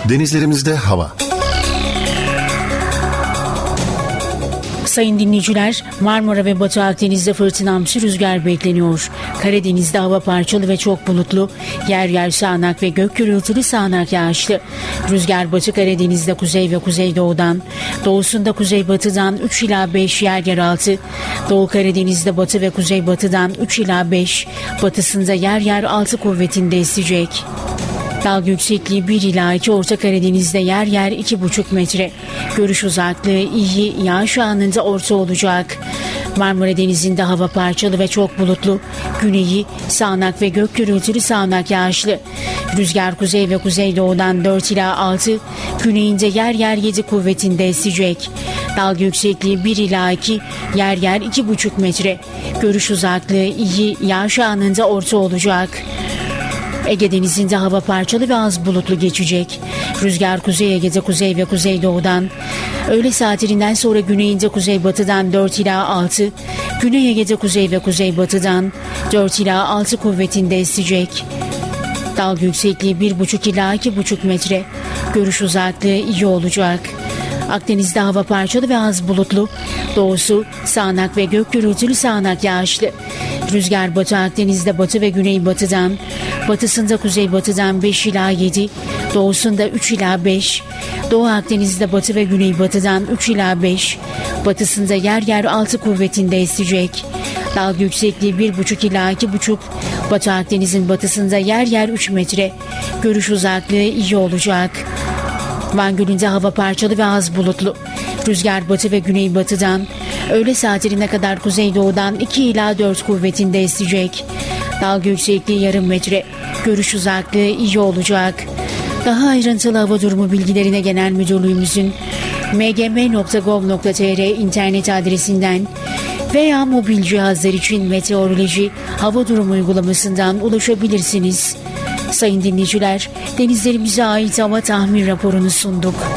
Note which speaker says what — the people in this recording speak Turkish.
Speaker 1: Denizlerimizde hava.
Speaker 2: Sayın dinleyiciler, Marmara ve Batı Akdeniz'de fırtınamsı rüzgar bekleniyor. Karadeniz'de hava parçalı ve çok bulutlu, yer yer sağanak ve gök gürültülü sağanak yağışlı. Rüzgar Batı Karadeniz'de kuzey ve kuzeydoğudan, doğusunda kuzeybatıdan 3 ila 5 yer 6, Doğu Karadeniz'de batı ve kuzeybatıdan 3 ila 5, batısında yer 6 kuvvetinde esecek. Dalga yüksekliği 1 ila 2, Orta Karadeniz'de yer 2,5 metre. Görüş uzaklığı iyi, yağış anında orta olacak. Marmara Denizi'nde hava parçalı ve çok bulutlu. Güneyi sağanak ve gök gürültülü sağanak yağışlı. Rüzgar kuzey ve kuzeydoğudan 4 ila 6, güneyinde yer 7 kuvvetinde esecek. Dalga yüksekliği 1 ila 2, yer 2,5 metre. Görüş uzaklığı iyi, yağış anında orta olacak. Ege Denizi'nde hava parçalı ve az bulutlu geçecek. Rüzgar Kuzey Ege'de kuzey ve kuzeydoğudan, öğle saatlerinden sonra güneyinde kuzeybatıdan 4 ila 6, Güney Ege'de kuzey ve kuzeybatıdan 4 ila 6 kuvvetinde esecek. Dalga yüksekliği 1,5 ila 2,5 metre. Görüş uzaklığı iyi olacak. Akdeniz'de hava parçalı ve az bulutlu. Doğusu sağanak ve gök gürültülü sağanak yağışlı. Rüzgar Batı Akdeniz'de batı ve güneybatıdan, batısında kuzeybatıdan 5 ila 7, doğusunda 3 ila 5, Doğu Akdeniz'de batı ve güneybatıdan 3 ila 5, batısında yer 6 kuvvetinde esecek. Dalga yüksekliği 1,5 ila 2,5, Batı Akdeniz'in batısında yer 3 metre. Görüş uzaklığı iyi olacak. Van Gölü'nde hava parçalı ve az bulutlu. Rüzgar batı ve güneybatıdan, öğle saatlerine kadar kuzeydoğudan 2 ila 4 kuvvetinde esecek. Dalga yüksekliği yarım metre. Görüş uzaklığı iyi olacak. Daha ayrıntılı hava durumu bilgilerine Genel Müdürlüğümüzün mgm.gov.tr internet adresinden veya mobil cihazlar için meteoroloji hava durumu uygulamasından ulaşabilirsiniz. Sayın dinleyiciler, denizlerimize ait hava tahmin raporunu sunduk.